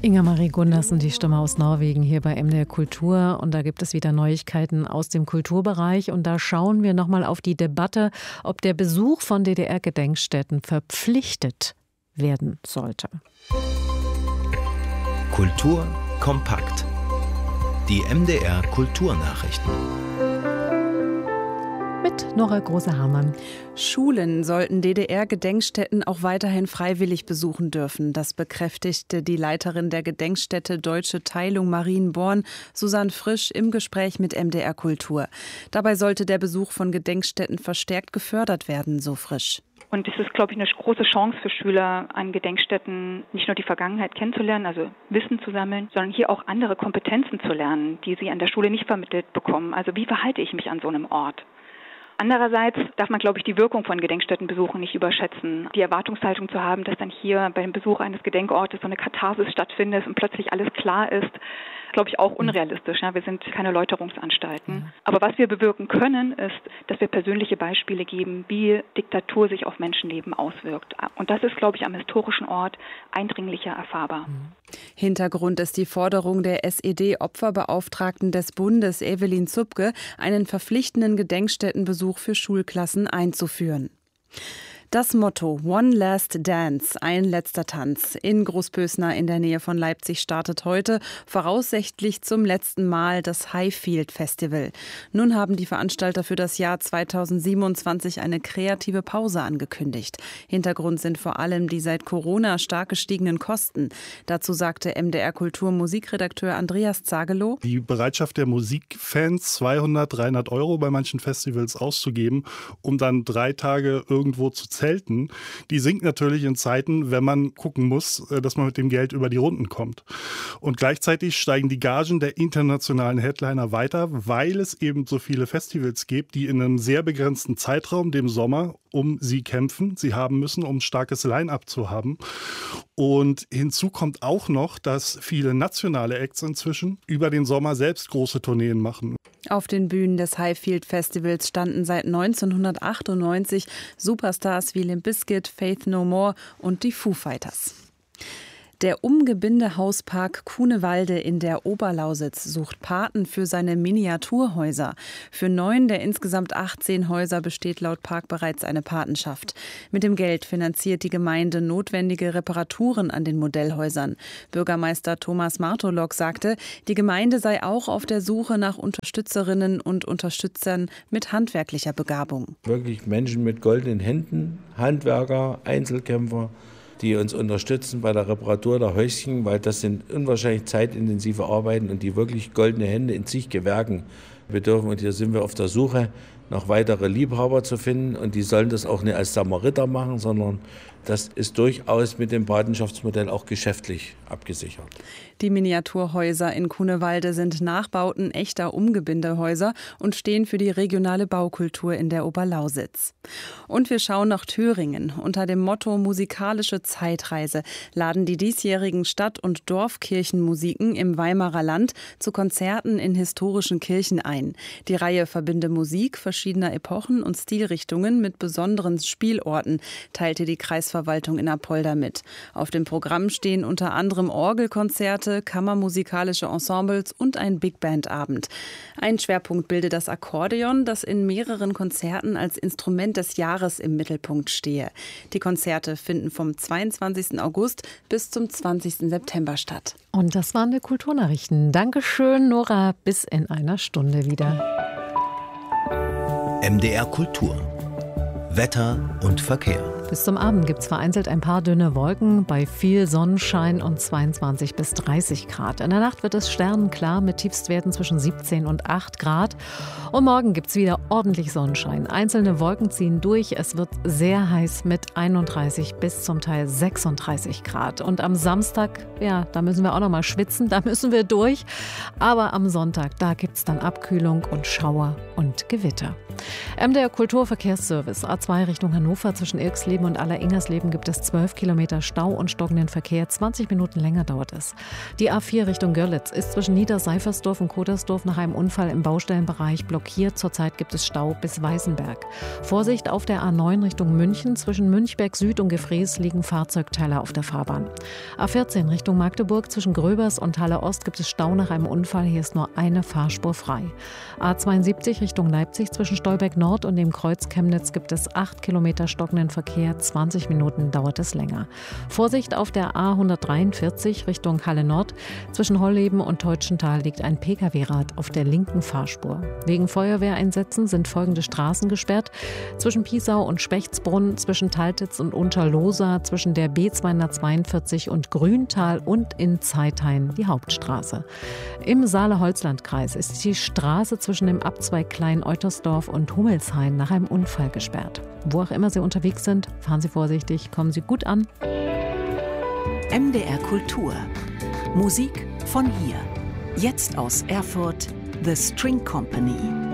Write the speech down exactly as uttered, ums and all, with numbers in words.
Inga-Marie Gundersen, die Stimme aus Norwegen, hier bei M D R Kultur. Und da gibt es wieder Neuigkeiten aus dem Kulturbereich. Und da schauen wir nochmal auf die Debatte, ob der Besuch von D D R-Gedenkstätten verpflichtet werden sollte. Kultur kompakt. Die M D R Kulturnachrichten. Mit Nora Große-Hamann. Schulen sollten D D R-Gedenkstätten auch weiterhin freiwillig besuchen dürfen. Das bekräftigte die Leiterin der Gedenkstätte Deutsche Teilung Marienborn, Susanne Frisch, im Gespräch mit M D R Kultur. Dabei sollte der Besuch von Gedenkstätten verstärkt gefördert werden, so Frisch. Und es ist, glaube ich, eine große Chance für Schüler, an Gedenkstätten nicht nur die Vergangenheit kennenzulernen, also Wissen zu sammeln, sondern hier auch andere Kompetenzen zu lernen, die sie an der Schule nicht vermittelt bekommen. Also wie verhalte ich mich an so einem Ort? Andererseits darf man, glaube ich, die Wirkung von Gedenkstättenbesuchen nicht überschätzen. Die Erwartungshaltung zu haben, dass dann hier beim Besuch eines Gedenkortes so eine Katharsis stattfindet und plötzlich alles klar ist, glaube ich, auch unrealistisch. Ja, wir sind keine Läuterungsanstalten. Aber was wir bewirken können, ist, dass wir persönliche Beispiele geben, wie Diktatur sich auf Menschenleben auswirkt. Und das ist, glaube ich, am historischen Ort eindringlicher erfahrbar. Hintergrund ist die Forderung der S E D-Opferbeauftragten des Bundes, Evelyn Zupke, einen verpflichtenden Gedenkstättenbesuch für Schulklassen einzuführen. Das Motto One Last Dance, ein letzter Tanz, in Großpösna in der Nähe von Leipzig startet heute voraussichtlich zum letzten Mal das Highfield Festival. Nun haben die Veranstalter für das Jahr zweitausendsiebenundzwanzig eine kreative Pause angekündigt. Hintergrund sind vor allem die seit Corona stark gestiegenen Kosten. Dazu sagte M D R Kultur Musikredakteur Andreas Zagelow: Die Bereitschaft der Musikfans, zweihundert, dreihundert Euro bei manchen Festivals auszugeben, um dann drei Tage irgendwo zu Zelten, die sinkt natürlich in Zeiten, wenn man gucken muss, dass man mit dem Geld über die Runden kommt. Und gleichzeitig steigen die Gagen der internationalen Headliner weiter, weil es eben so viele Festivals gibt, die in einem sehr begrenzten Zeitraum, dem Sommer, um sie kämpfen. Sie haben müssen, um ein starkes Line-Up zu haben. Und hinzu kommt auch noch, dass viele nationale Acts inzwischen über den Sommer selbst große Tourneen machen. Auf den Bühnen des Highfield Festivals standen seit neunzehnhundertachtundneunzig Superstars wie Limp Bizkit, Faith No More und die Foo Fighters. Der Umgebinde-Hauspark Kuhnewalde in der Oberlausitz sucht Paten für seine Miniaturhäuser. Für neun der insgesamt achtzehn Häuser besteht laut Park bereits eine Patenschaft. Mit dem Geld finanziert die Gemeinde notwendige Reparaturen an den Modellhäusern. Bürgermeister Thomas Martolok sagte, die Gemeinde sei auch auf der Suche nach Unterstützerinnen und Unterstützern mit handwerklicher Begabung. Wirklich Menschen mit goldenen Händen, Handwerker, Einzelkämpfer, die uns unterstützen bei der Reparatur der Häuschen, weil das sind unwahrscheinlich zeitintensive Arbeiten und die wirklich goldene Hände in zig Gewerken bedürfen. Und hier sind wir auf der Suche, noch weitere Liebhaber zu finden. Und die sollen das auch nicht als Samariter machen, sondern das ist durchaus mit dem Patenschaftsmodell auch geschäftlich abgesichert. Die Miniaturhäuser in Kuhnewalde sind Nachbauten echter Umgebindehäuser und stehen für die regionale Baukultur in der Oberlausitz. Und wir schauen nach Thüringen. Unter dem Motto Musikalische Zeitreise laden die diesjährigen Stadt- und Dorfkirchenmusiken im Weimarer Land zu Konzerten in historischen Kirchen ein. Die Reihe verbinde Musik verschiedener Epochen und Stilrichtungen mit besonderen Spielorten, teilte die Kreisverwaltung in Apolda mit. Auf dem Programm stehen unter anderem Orgelkonzerte, kammermusikalische Ensembles und ein Big-Band-Abend. Ein Schwerpunkt bildet das Akkordeon, das in mehreren Konzerten als Instrument des Jahres im Mittelpunkt stehe. Die Konzerte finden vom zweiundzwanzigsten August bis zum zwanzigsten September statt. Und das waren die Kulturnachrichten. Dankeschön, Nora. Bis in einer Stunde wieder. M D R Kultur. Wetter und Verkehr. Bis zum Abend gibt es vereinzelt ein paar dünne Wolken bei viel Sonnenschein und zweiundzwanzig bis dreißig Grad. In der Nacht wird es sternenklar mit Tiefstwerten zwischen siebzehn und acht Grad. Und morgen gibt es wieder ordentlich Sonnenschein. Einzelne Wolken ziehen durch. Es wird sehr heiß mit einunddreißig bis zum Teil sechsunddreißig Grad. Und am Samstag, ja, da müssen wir auch noch mal schwitzen, da müssen wir durch. Aber am Sonntag, da gibt es dann Abkühlung und Schauer und Gewitter. M D R Kulturverkehrsservice A zwei Richtung Hannover zwischen Irxleben Eisleben und Aller-Ingersleben gibt es zwölf Kilometer Stau und stockenden Verkehr. zwanzig Minuten länger dauert es. Die A vier Richtung Görlitz ist zwischen Niederseifersdorf und Kotersdorf nach einem Unfall im Baustellenbereich blockiert. Zurzeit gibt es Stau bis Weißenberg. Vorsicht auf der A neun Richtung München. Zwischen Münchberg Süd und Gefrees liegen Fahrzeugteile auf der Fahrbahn. A vierzehn Richtung Magdeburg. Zwischen Gröbers und Halle Ost gibt es Stau nach einem Unfall. Hier ist nur eine Fahrspur frei. A zweiundsiebzig Richtung Leipzig. Zwischen Stolberg Nord und dem Kreuz Chemnitz gibt es acht Kilometer stockenden Verkehr. zwanzig Minuten dauert es länger. Vorsicht auf der A hundertdreiundvierzig Richtung Halle Nord. Zwischen Holleben und Teutschenthal liegt ein Pkw-Rad auf der linken Fahrspur. Wegen Feuerwehreinsätzen sind folgende Straßen gesperrt. Zwischen Piesau und Spechtsbrunn, zwischen Taltitz und Unterlohsa, zwischen der B zweihundertzweiundvierzig und Grüntal und in Zeithain die Hauptstraße. Im Saale-Holzland-Kreis ist die Straße zwischen dem Abzweig Klein-Eutersdorf und Hummelshain nach einem Unfall gesperrt. Wo auch immer Sie unterwegs sind, fahren Sie vorsichtig, kommen Sie gut an. M D R Kultur. Musik von hier. Jetzt aus Erfurt, The String Company.